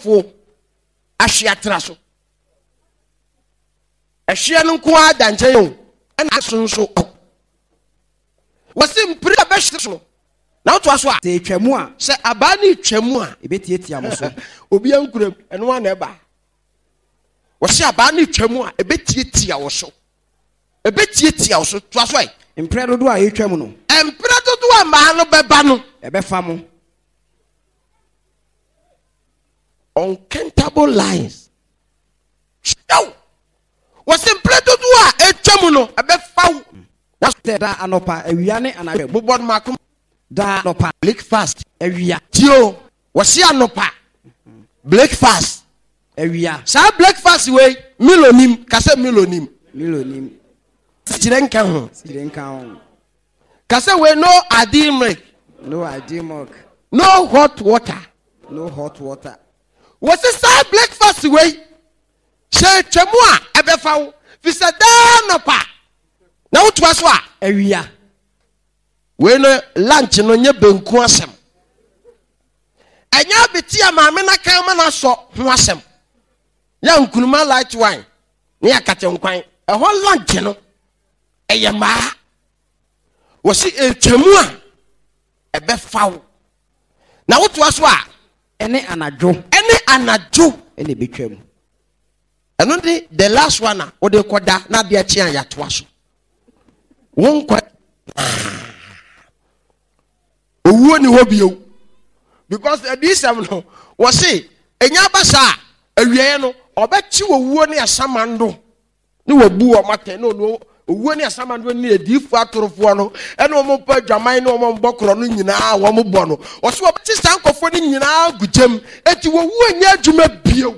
asɔfo ahwea tra so ahwea no nko ada nkyɛn o ɛna asonso wɔsi mpire abɛhyɛ so na woto aso a sɛ etwamu a sɛ aba ne etwamu a ebetietia mo so obi ankuram ɛno ana ɛba wɔsi aba ne etwamu a ebetietia wo so ebetietia wo so to aso ai mpire dodo a etwamu no mpire dodo a maa no bɛba no ɛbɛfa mo uncountable lines show wɔsi mpire dodo a etwamu no ɛbɛfa wo na da anopa awia ne anahwɛ bobɔ no makom da anopa breakfast awia tio wɔsi anopa breakfast awia saa breakfast wey milonim kase milonim sire nka ho kase wey no adi milk no hot water wɔsi saa breakfast wey hyɛ twɛmu a ɛbɛfa wo fi sɛ daa anopa na wotoa so a awia we no lunch no nye benku asɛm anya beti a maame na kan ma na so ho asɛm ya nkunuma light wine ne akate nkwan ɛhɔ lunch no ɛyɛ maa wɔsi etwamu a ɛbɛfa wo na wotoa so a ɛne anadwo ɛne betwam ɛno de the last one a wode kɔda na de akyi a yatoa so won kwa owuo ni hɔ bio because adisam no wɔse enya basa awieye no ɔbɛkyi owuo ne asamando ne wabu o mate no owuo ne asamando ne adifo atorofo no ɛne ɔmo pa dwaman ne ɔmo mbɔkoro no nyinaa wɔmo bɔ no ɔse ɔbɛkyi sankofo ne nyinaa gugyem eti owuo nya adwuma bio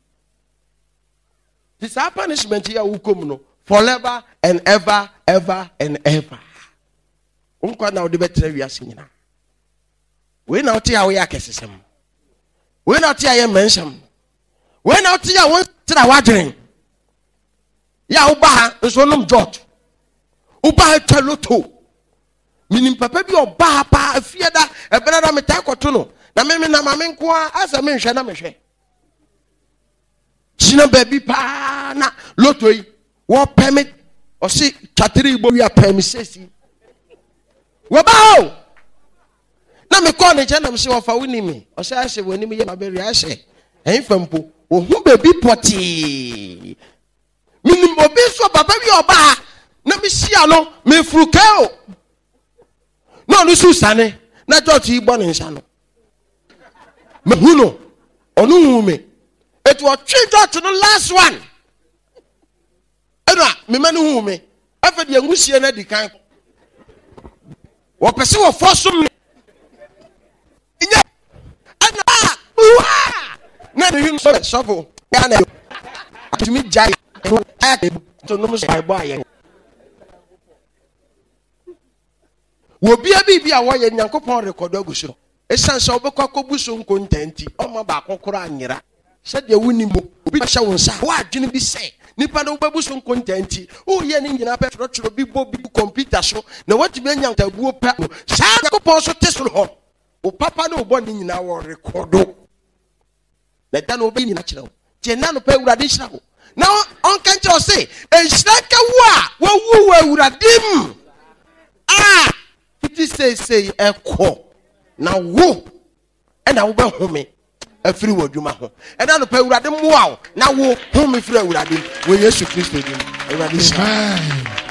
this punishment here will come no forever and ever and ever. Unko na odi betre wiase nyina. We na oti a we akesesem. We na oti a ye mensham. We na oti a won tra wadwen. Ya wo ba ha nso nom George. Wo ba ha taloto. Minim papa bi oba ha pa afieda ebere na meta koto no. Na me na mame nko a asa me hwe na me hwe. China baby pa na loto yi wo permit o si chatiri igbo ya permit sesi wo ba ho na me call ne chana me se wo fa woni mi o se ase woni mi ye ma be ri ase en fampo o hu baby poti minim obi so papa bi oba na me sia no me frukeo no no su sane na church igbo ne nsa no me hu no onu hu me it was treated to the last one. Me manu hu me. After the ngusie na di kan. Wo pese wo force me. Inya. Ana. Na the him so suffer. Ya na. To me jai. To no so Bible aye. Wo bia bibia wo ye Nyankopon record aguso. Esan so obekwa kobuso nkontanti. Oma ba kokoro anyira. Said the winning book, be a show, what didn't be say? Nipa no babu son content. Oh, yeah, in a pet rotro be computer show. Now what you mean, young taboo papo? Shall go so test home. Oh, papa no bonding in our record. Let that be natural. Jenano pay additional. Now, on can't you say, and Shraka wa, woo, dim. Ah, it is say, echo. Now, woo, and I will be home. Free word you maho. And I don't pay with them wow. Now, who me free with them when Yesu Christ. Amen.